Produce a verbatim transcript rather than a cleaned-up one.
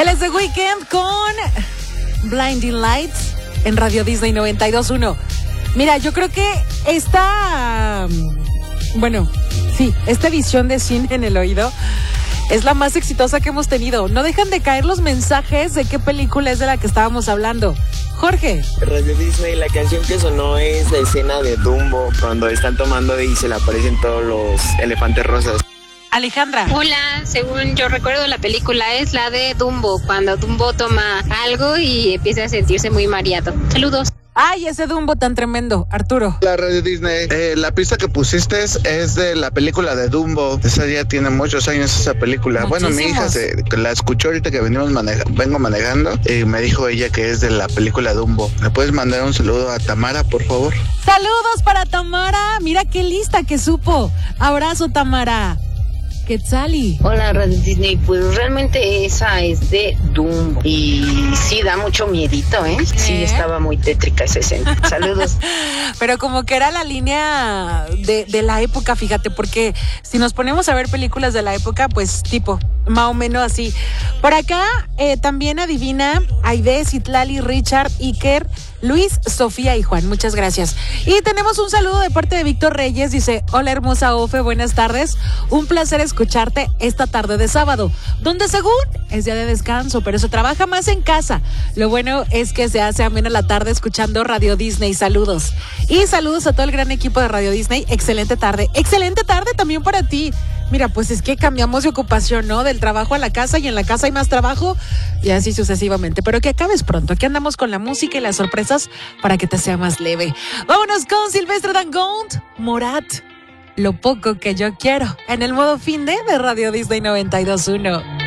Él es The Weeknd con Blinding Lights en Radio Disney noventa y dos punto uno. Mira, yo creo que esta, bueno, sí, esta edición de Cine en el Oído es la más exitosa que hemos tenido. No dejan de caer los mensajes de qué película es de la que estábamos hablando. Jorge. Radio Disney, la canción que sonó es la escena de Dumbo, cuando están tomando y se le aparecen todos los elefantes rosas. Alejandra. Hola, según yo recuerdo la película es la de Dumbo, cuando Dumbo toma algo y empieza a sentirse muy mareado. Saludos. Ay, ese Dumbo tan tremendo, Arturo. La Radio Disney, eh, la pista que pusiste es de la película de Dumbo. Esa ya tiene muchos años esa película. Muchísimos. Bueno, mi hija se, la escuchó ahorita que venimos maneja, vengo manejando y me dijo ella que es de la película Dumbo. ¿Me puedes mandar un saludo a Tamara, por favor? Saludos para Tamara. Mira qué lista que supo. Abrazo, Tamara. Quetzali. Hola, Radio Disney. Pues realmente esa es de Dumbo. Y sí, da mucho miedito, ¿eh? Sí, ¿Eh? estaba muy tétrica esa escena. Saludos. Pero como que era la línea de, de la época, fíjate, porque si nos ponemos a ver películas de la época, pues tipo, más o menos así. Por acá eh, también adivina Aide, Citlali, Richard, Iker, Luis, Sofía y Juan. Muchas gracias. Y tenemos un saludo de parte de Víctor Reyes. Dice, hola hermosa Ofe, buenas tardes. Un placer escucharte esta tarde de sábado, donde según es día de descanso, pero se trabaja más en casa. Lo bueno es que se hace amena la tarde escuchando Radio Disney. Saludos. Y saludos a todo el gran equipo de Radio Disney. Excelente tarde. Excelente tarde también para ti. Mira, pues es que cambiamos de ocupación, ¿no? Del trabajo a la casa y en la casa hay más trabajo y así sucesivamente. Pero que acabes pronto. Aquí andamos con la música y las sorpresas para que te sea más leve. Vámonos con Silvestre Dangond, Morat. Lo poco que yo quiero. En el modo fin de, de Radio Disney noventa y dos punto uno.